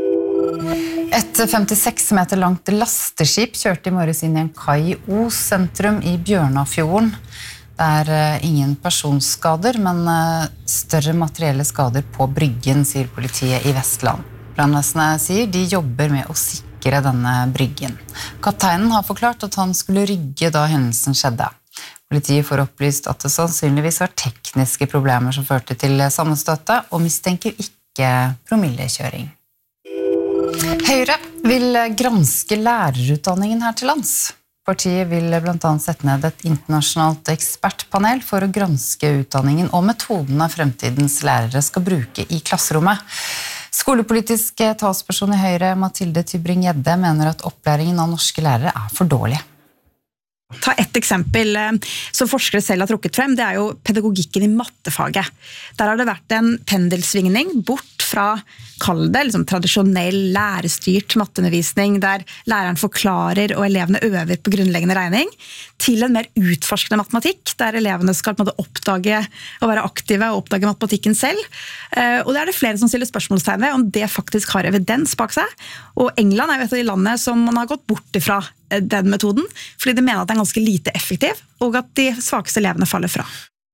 Et femtiseks meter langt lasteskip kjørte i morges inn i en kai i Os sentrum i Bjørnafjorden. Det er ingen personskader, men større materielle skader på bryggen, sier politiet i Vestland. Brannvesenet sier de jobber med å sikre denne bryggen. Kapteinen har forklart at han skulle rygge da hendelsen skjedde. Politiet får opplyst at det sannsynligvis var tekniske problemer som førte til sammenstøtet, og mistenker ikke promillekjøring. Høyre vil granske lærerutdanningen her til lands. Partiet vil blant annet sette ned et internasjonalt ekspertpanel for å granske utdanningen og metoden av fremtidens lærere skal bruke i klasserommet. Skolepolitisk talsperson i Høyre, Mathilde Tybring-Gjedde, mener at opplæringen av norske lærere er for dårlig. Ta et eksempel som forskere selv har trukket frem, det er jo pedagogikken i mattefaget. Der har det vært en pendelsvingning bort fra, kall det, liksom, tradisjonell lærestyrt matteundervisning, der læreren forklarer og elevene øver på grunnleggende regning, til en mer utforskende matematikk, der elevene skal på en måte oppdage og være aktive og oppdage matematikken selv. Og det er det flere som stiller spørsmålstegn ved om det faktisk har evidens bak seg. Og England er jo et av de landene som man har gått bort ifra den metoden, fordi de mener at den er ganske lite effektiv, og at de svakeste elevene faller fra.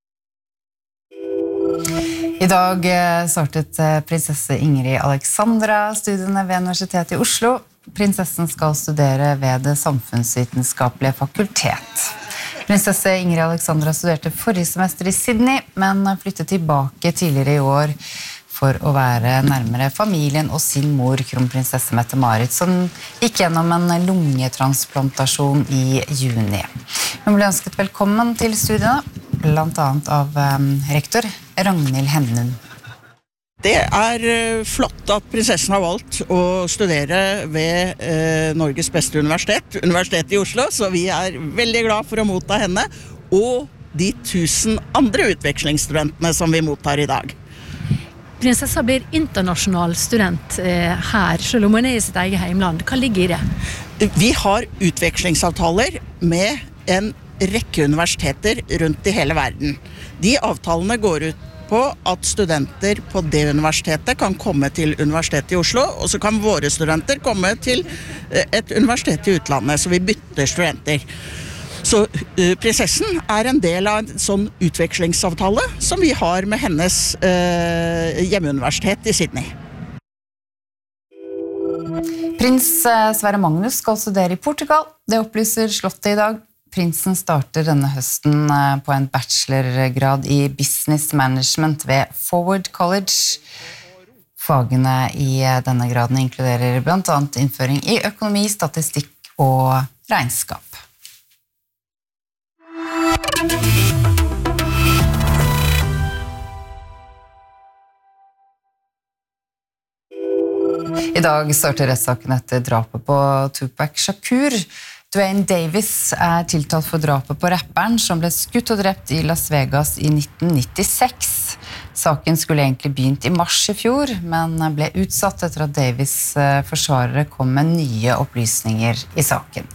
I dag startet prinsesse Ingrid Alexandra studiene ved Universitetet i Oslo. Prinsessen skal studere ved det samfunnsvitenskapelige fakultet. Prinsesse Ingrid Alexandra studerte forrige semester i Sydney, men flyttet tilbake tidligere i år for å være nærmere familien og sin mor, kronprinsesse Mette-Marit, som gikk gjennom en lungetransplantasjon i juni. Hun ble ønsket velkommen til studiene, blant annet av um, rektor Ragnhild Hennum. Det er flott at prinsessen har valgt å studere ved eh, Norges beste universitet, Universitetet i Oslo, så vi er veldig glad for å motta henne, og de tusen andre utvekslingsstudentene som vi mottar i dag. Prinsessa blir internasjonal student eh, her, selv om hun er i sitt eget heimland. Hva ligger i det? Vi har utvekslingsavtaler med en rekke universiteter rundt i hele verden. De avtalene går ut på at studenter på det universitetet kan komme til Universitetet i Oslo, og så kan våre studenter komme til et universitet i utlandet, så vi bytter studenter. Så uh, prinsessen er en del av en sånn utvekslingsavtale som vi har med hennes uh, hjemmeuniversitet i Sydney. Prins Sverre Magnus skal studere i Portugal. Det opplyser Slottet i dag. Prinsen starter denne høsten på en bachelorgrad i business management ved Forward College. Fagene i denne graden inkluderer blant annet innføring i økonomi, statistikk og regnskap. I dag starter rettssaken etter drapet på Tupac Shakur. Dwayne Davis er tiltalt for drapet på rapperen som ble skutt og drept i Las Vegas i nitten nittiseks. Saken skulle egentlig begynt i mars i fjor, men ble utsatt etter at Davis' forsvarere kom med nye opplysninger i saken.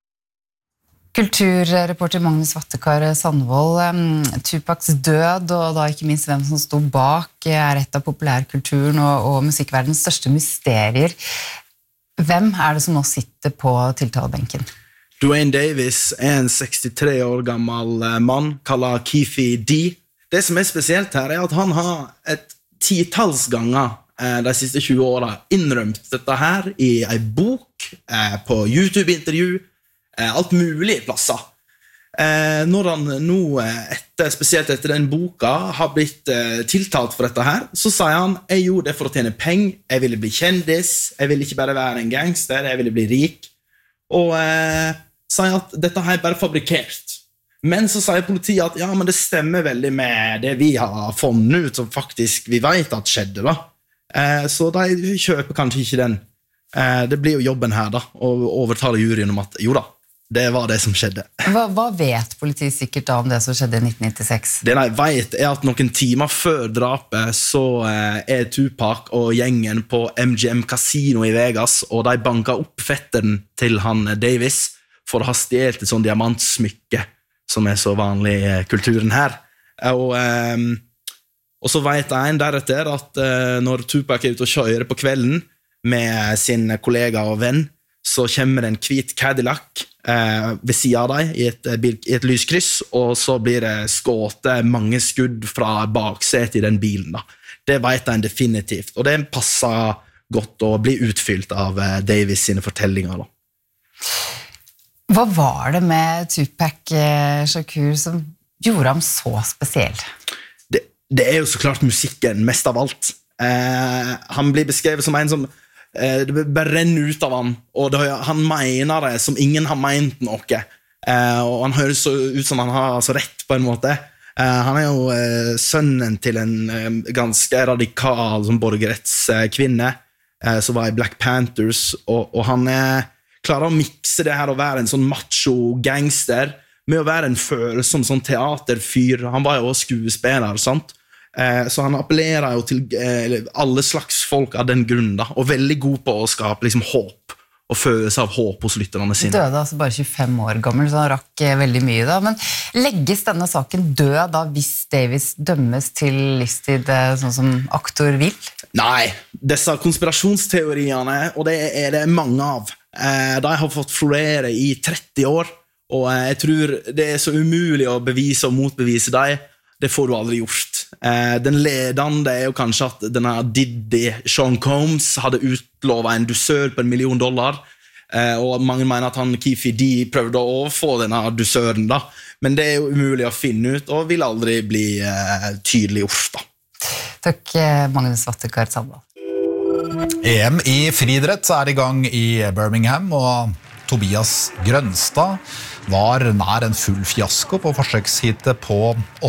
Kulturreporter Magnus Vattekar Sandvold, Tupacs død og da ikke minst hvem som stod bak er et av populærkulturen og, og musikkverdens største mysterier. Hvem er det som nå sitter på tiltalebenken? Dwayne Davis er en sekstitre år gammel mann, kallet Keefe D. Det som er spesielt her er at han har et titalls ganger de siste tjue årene innrømt dette her i en bok, på YouTube-intervju, alt mulig plasser. Når han nå, etter, spesielt etter den boka, har blitt tiltalt for dette her, så sier han, jeg gjorde det for å tjene penger, jeg ville bli kjendis, jeg ville ikke bare være en gangster, jeg ville bli rik, og eh, sier at dette her er bare fabrikert. Men så sier politiet at ja, men det stemmer veldig med det vi har funnet ut, som faktisk vi vet at skjedde da. Eh, så de kjøper kanskje ikke den. Eh, det blir jo jobben her da, å overtale juryen om at jo da, det var det som skjedde. Hva, hva vet politiet sikkert da om det som skjedde i nitten nittiseks? Det de vet er at noen timer før drapet så eh, er Tupac og gjengen på M G M Casino i Vegas, og de banker opp fetteren til han Davis for å ha stjelt et sånn diamantsmykke som er så vanlig i kulturen her. Og, eh, og så vet en deretter at eh, når Tupac er ute og kjører på kvelden med sin kollega og venn, så kommer en hvit Cadillac eh, ved siden av deg i et, i et lyskryss, og så blir det skåtet mange skudd fra baksetet i den bilen. Da. Det vet en definitivt, og det passer godt å bli utfylt av eh, Davis sine fortellinger. Da. Hva var det med Tupac Shakur som gjorde ham så spesiell? Det, det er jo så klart musikken, mest av alt. Eh, han blir beskrevet som en som det bare renner ut av han, og det, han mener det som ingen har ment noe, eh, og han høres så ut som han har altså, rett på en måte. Eh, han er jo eh, sønnen til en eh, ganske radikal som borgerrettskvinne, eh, som var i Black Panthers, og, og han eh, klarer å mikse det her å være en sånn macho gangster med å være en følsom sånn teaterfyr. Han var jo også skuespiller, sant? Så han appellerer jo til alle slags folk av den grunnen da, og veldig god på å skape liksom, håp og følelse av håp hos lytterne sine. Døde altså bare tjuefem år gammel, så han rakk veldig mye da. Men legges denne saken død da hvis Davis dømmes til livstid sånn som aktor vil? Nei, disse konspirasjonsteoriene, og det er det mange av, de har fått florere i tretti år, og jeg tror det er så umulig å bevise og motbevise dem. Det får du aldri gjort. Eh, den ledende er jo kanskje at denne Diddy, Sean Combs, hadde utlovet en dusør på en million dollar, eh, og mange mener at han Keefe D prøvde å få denne dusøren da. Men det er jo umulig å finne ut, og vil aldri bli eh, tydelig gjort da. Takk, Magnus Vattekar Sandvold. E M i friidrett er i gang i Birmingham, og Tobias Grønstad var nær en full fiasko på forsøksheatet på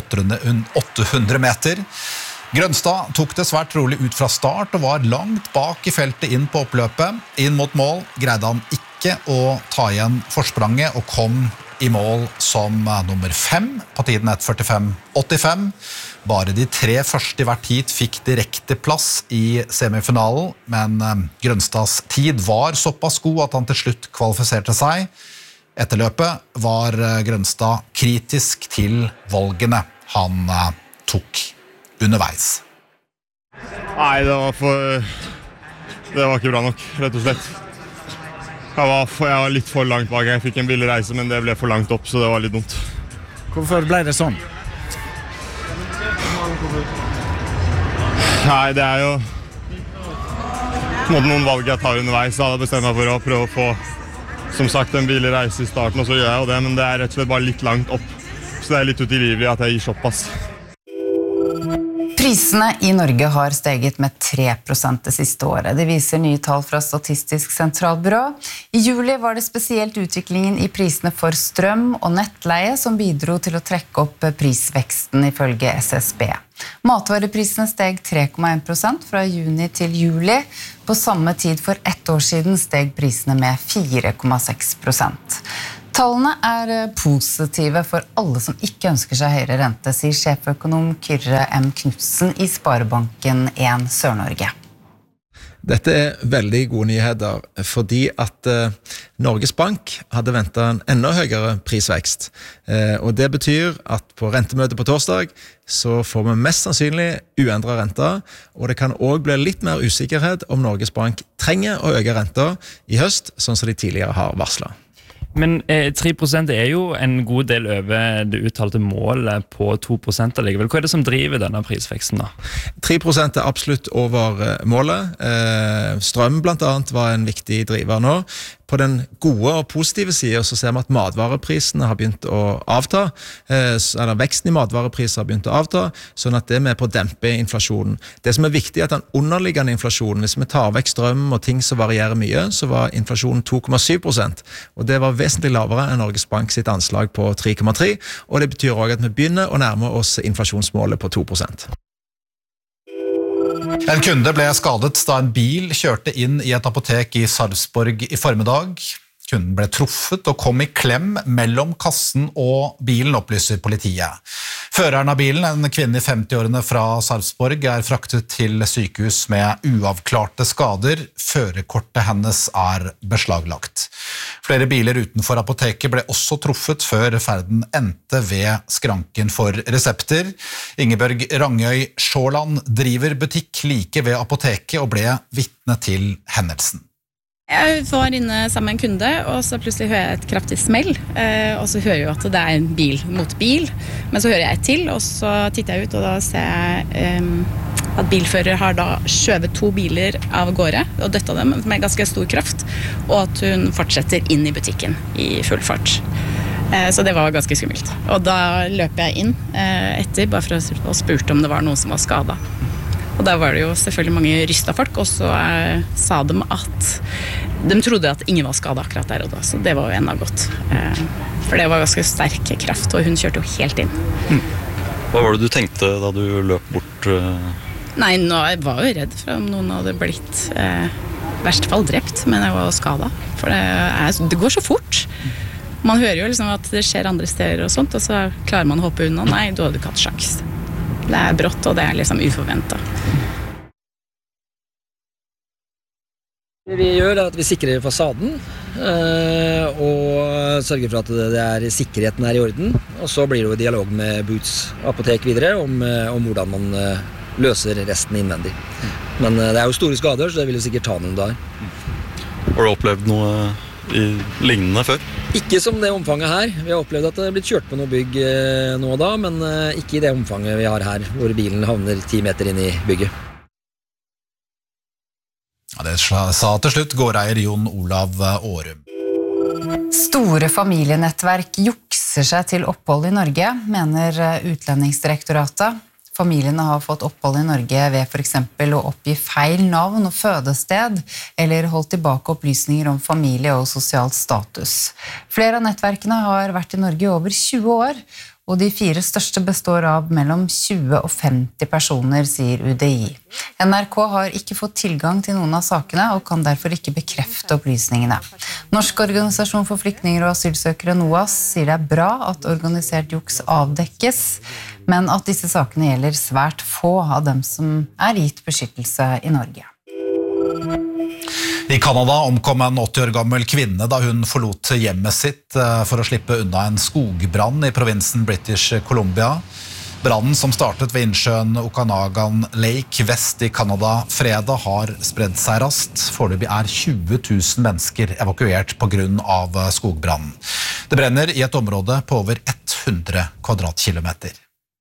åtte hundre meter. Grønstad tok det svært rolig ut fra start og var langt bak i feltet inn på oppløpet. Inn mot mål greide han ikke å ta igjen forspranget og kom i mål som nummer fem på tiden ett førtifem åttifem. Bare de tre første i hvert heat fikk direkte plass i semifinalen, men Grønstads tid var såpass god at han til slutt kvalifiserte seg. Etter løpet var Grønstad kritisk til valgene han tok. underveis. Nei, det var for... Det var ikke bra nok, rett og slett. Jeg var, for, jeg var litt for langt bak. Jeg fikk en billig reise, men det ble for langt opp, så det var litt dumt. Hvorfor ble det sånn? Nei, det er jo noen valg jeg tar underveis. Så hadde jeg bestemt meg for å prøve å få, som sagt, en billig reise i starten, og så gjør jeg jo det, men det er rett og slett bare litt langt opp. Så det er litt utilgivelig at jeg gir såpass. Prisene i Norge har steget med tre prosent det siste året. Det viser nye tall fra Statistisk sentralbyrå. I juli var det spesielt utviklingen i prisene for strøm og nettleie som bidro til å trekke opp prisveksten ifølge S S B. Matvareprisene steg tre komma en prosent fra juni til juli. På samme tid for ett år siden steg prisene med fire komma seks prosent. Tallene er positive for alle som ikke ønsker seg høyere rente, sier sjeføkonom Kyrre M. Knudsen i Sparebanken en Sør-Norge. Dette er veldig gode nyheter, fordi at eh, Norges Bank hadde ventet en enda høyere prisvekst. Eh, og det betyr at på rentemøtet på torsdag så får vi mest sannsynlig uendret renter, og det kan også bli litt mer usikkerhet om Norges Bank trenger å øke renter i høst, sånn som de tidligere har varslet. Men eh, tre prosent er jo en god del over det uttalte målet på to prosent allikevel. Hva er det som driver denne prisveksten da? tre prosent er absolutt over målet. Eh, strøm blant annet var en viktig driver nå. På den gode og positive siden så ser vi at matvareprisene har begynt å avta, eh, eller veksten i matvarepriser har begynt å avta, sånn at det er med på å dempe inflasjonen. Det som er viktig er at den underliggende inflasjonen, hvis vi tar vekk strøm og ting som varierer mye, så var inflasjonen to komma syv prosent, og det var vesentlig lavere enn Norges Bank sitt anslag på tre komma tre, og det betyr også at vi begynner å nærme oss inflasjonsmålet på to prosent. En kunde ble skadet da en bil kjørte inn i et apotek i Sarpsborg i formiddag. Kunden ble truffet og kom i klem mellom kassen og bilen, opplyser politiet. Føreren av bilen, en kvinne i femti-årene fra Sarpsborg, er fraktet til sykehus med uavklarte skader. Førerkortet hennes er beslaglagt. Flere biler utenfor apoteket ble også truffet før ferden endte ved skranken for resepter. Ingebjørg Rangøy Sjåland driver butikk like ved apoteket og ble vitne til hendelsen. Jeg var inne sammen med en kunde, og så plutselig hører jeg et kraftig smell, og så hører jeg at det er en bil mot bil, men så hører jeg et til, og så titter jeg ut, og da ser jeg um, at bilfører har da skjøvet to biler av gårde, og døttet dem med ganske stor kraft, og at hun fortsetter inn i butikken i full fart. Så det var ganske skummelt. Og da løper jeg inn etter, bare for å spurte om det var noen som var skadet. Og da var det jo selvfølgelig mange rystet folk, og så eh, sa de at de trodde at ingen var skadet akkurat der og da, så det var jo enda godt. Eh, for det var ganske sterk kraft, og hun kjørte jo helt inn. Mm. Hva var det du tenkte da du løp bort? Eh? Nei, nå jeg var jo redd for om noen hadde blitt eh, i verste fall drept, men jeg var skadet. For det, er, det går så fort. Man hører jo liksom at det skjer andre steder og sånt, og så klarer man å hoppe unna. Nei, du hadde ikke hatt sjans. Det er brått, og det er liksom uforventet. Det vi gjør er at vi sikrer fasaden, og sørger for at det er, sikkerheten er i orden. Og så blir det jo dialog med Boots apotek videre om, om hvordan man løser resten innvendig. Men det er jo store skader, så det vil jo sikkert ta noen dager. Har du opplevd noe i lignende før? Ikke som det omfanget her. Vi har opplevd at det er blitt kjørt på noe bygg nå og da, men ikke i det omfanget vi har her, hvor bilen havner ti meter inn i bygget. Ja, det sa til slutt gårdeier Jon Olav Årum. Store familienettverk jukser seg til opphold i Norge, mener Utlendingsdirektoratet. Familiene har fått opphold i Norge ved for eksempel å oppgi feil navn og fødested, eller holdt tilbake opplysninger om familie og sosialt status. Flere av nettverkene har vært i Norge i over tjue år, og de fire største består av mellom tjue og femti personer, sier U D I. N R K har ikke fått tilgang til noen av sakene, og kan derfor ikke bekrefte opplysningene. Norsk organisasjon for flyktninger og asylsøkere NOAS sier det er bra at organisert juks avdekkes, men at disse sakene gjelder svært få av dem som er gitt beskyttelse i Norge. I Kanada omkom en åtti år gammel kvinne da hun forlot hjemmet sitt for å slippe unna en skogbrann i provinsen British Columbia. Brannen som startet ved innsjøen Okanagan Lake vest i Kanada fredag har spredd seg raskt. Foreløpig er tjue tusen mennesker evakuert på grunn av skogbrannen. Det brenner i et område på over hundre kvadratkilometer.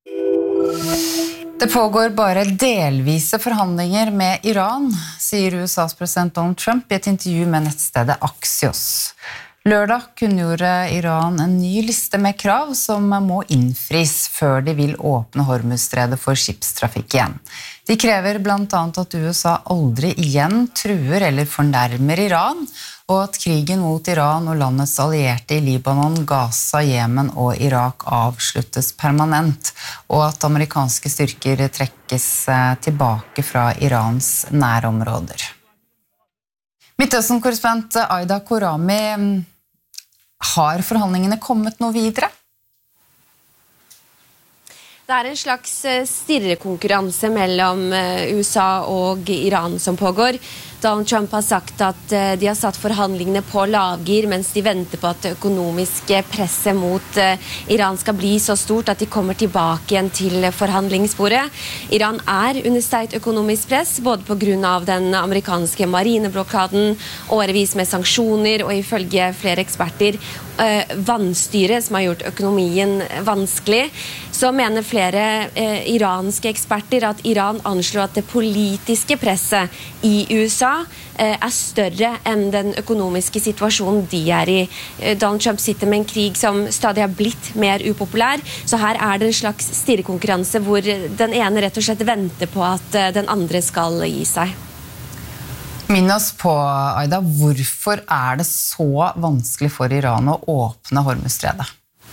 Det pågår bare delvise forhandlinger med Iran, sier U S A's president Donald Trump i et intervju med nettstedet Axios. Lørdag kunngjorde Iran en ny liste med krav som må innfris før de vil åpne Hormuzstredet for skipstrafikk igjen. De krever blant annet at U S A aldri igjen truer eller fornærmer Iran, og at krigen mot Iran og landets allierte i Libanon, Gaza, Jemen og Irak avsluttes permanent, og at amerikanske styrker trekkes tilbake fra Irans nærområder. Midtøsten-korrespondent Aida Korami, har forhandlingene kommet noe videre? Det er en slags stirrekonkurranse mellom U S A og Iran som pågår. Donald Trump har sagt at de har satt forhandlingene på lavgir mens de venter på at det økonomiske presset mot Iran skal bli så stort at de kommer tilbake igjen til forhandlingsbordet. Iran er under sterkt økonomisk press, både på grunn av den amerikanske marineblokaden, årevis med sanksjoner og ifølge flere eksperter vannstyret som har gjort økonomien vanskelig. Så mener flere eh, iranske eksperter at Iran anslår at det politiske presset i U S A eh, er større enn den økonomiske situasjonen de er i. Eh, Donald Trump sitter med en krig som stadig har blitt mer upopulær, så her er det en slags stirrekonkurranse hvor den ene rett og slett venter på at eh, den andre skal gi seg. Minn oss på, Aida, hvorfor er det så vanskelig for Iran å åpne Hormuzstredet?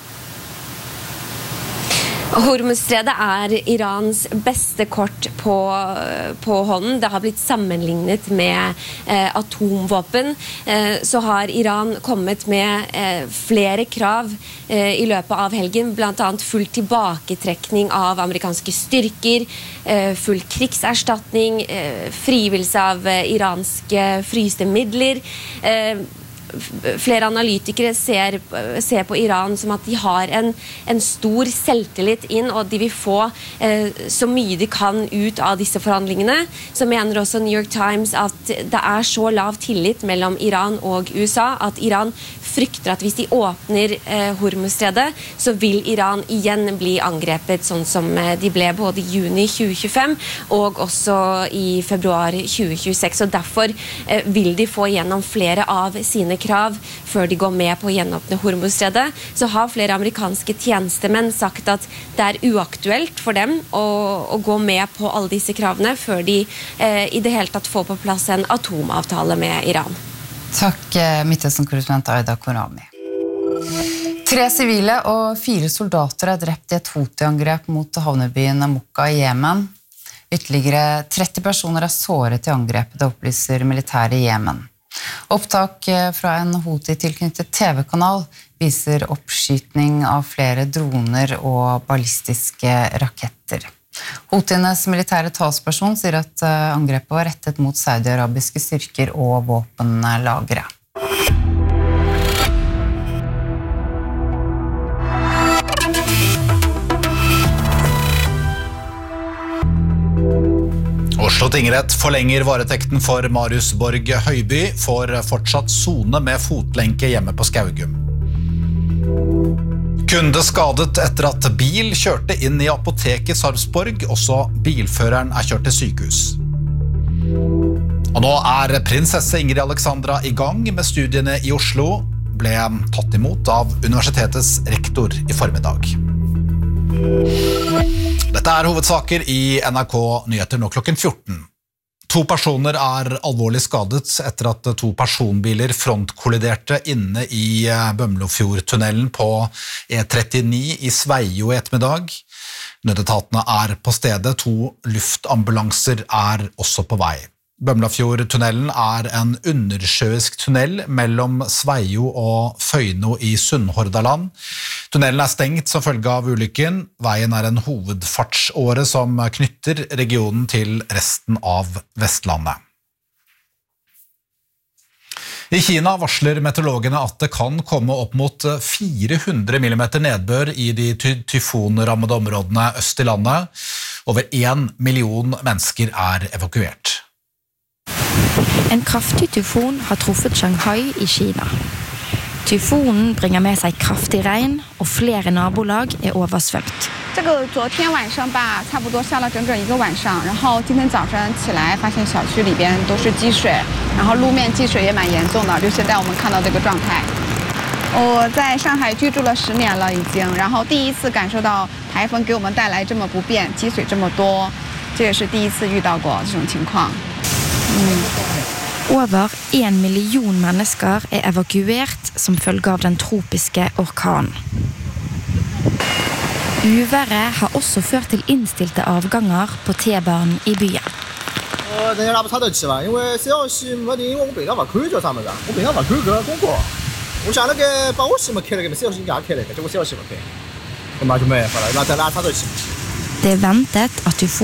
Hormuzstredet er Irans beste kort på, på hånden. Det har blitt sammenlignet med eh, atomvåpen. Eh, så har Iran kommet med eh, flere krav eh, i løpet av helgen, blant annet full tilbaketrekning av amerikanske styrker, eh, full krigserstatning, eh, frigivelse av eh, iranske fryste midler. Eh, Flere analytikere ser, ser på Iran som at de har en, en stor selvtillit inn, og de vil få eh, så mye de kan ut av disse forhandlingene. Så mener også New York Times at det er så lav tillit mellom Iran og U S A at Iran frykter at hvis de åpner eh, Hormuzstredet, så vil Iran igjen bli angrepet, sånn som de ble både i juni tjue tjuefem og også i februar tjue tjueseks. Og derfor eh, vil de få gjennom flere av sine krav før de går med på å gjenåpne Hormuzstredet. Så har flere amerikanske tjenestemenn sagt at det er uaktuelt for dem å, å gå med på alle disse kravene før de eh, i det hele tatt får på plass en atomavtale med Iran. Takk, Midtøsten-korrespondent Aida Korami. Tre sivile og fire soldater er drept i et Houthi-angrep mot havnebyen Mokka i Jemen. Ytterligere tretti personer er såret i angrepet, det opplyser militæret i Jemen. Opptak fra en Houthi-tilknyttet T V-kanal viser oppskytning av flere droner og ballistiske raketter. Houthienes militære talsperson sier at angrepet var rettet mot saudi-arabiske styrker og våpenlagre. Oslo tingrett forlenger varetekten for Marius Borg Høiby for fortsatt sone med fotlenke hjemme på Skaugum. Kunde skadet etter at bil kjørte inn i apoteket i Sarpsborg, også bilføreren er kjørt til sykehus. Og nå er prinsesse Ingrid Alexandra i gang med studiene i Oslo, ble tatt imot av universitetets rektor i formiddag. Dette er hovedsaker i N R K Nyheter nå klokken fjorten. To personer er alvorlig skadet etter at to personbiler frontkolliderte inne i Bømlofjordtunnelen på E trettini i Sveio i ettermiddag. Nødetatene er på stedet, to luftambulanser er også på vei. Bømlafjordtunnelen er en undersjøisk tunnel mellom Sveio og Føyno i Sunnhordaland. Tunnelen er stengt som følge av ulykken. Veien er en hovedfartsåre som knytter regionen til resten av Vestlandet. I Kina varsler meteorologene at det kan komme opp mot fire hundre millimeter nedbør i de ty- tyfonrammede områdene øst i landet. Over en million mennesker er evakuert. En kraftig tyfon har truffet Shanghai i Kina. Tyfonen bringer med seg kraftig regn, og flere nabolag er oversvømt. 这个昨天晚上吧，差不多下了整整一个晚上，然后今天早上起来发现小区里边都是积水，然后路面积水也蛮严重的，就现在我们看到这个状态。我在上海居住了十年了已经，然后第一次感受到台风给我们带来这么不便，积水这么多，这也是第一次遇到过这种情况。嗯。 Over en million mennesker er evakuert som følge av den tropiske orkanen. Uværet har også ført til innstilte avganger på T-banen i byen. 我等下拉不差得起吧，因为只要是没得，因为我平常不开叫他们的，我平常不开个公告。我想那个把我西门开了个，只要是人家开了个，结果只要西门开，那么就没办法了，那再拉差得起。 Det er ventet at tyfonen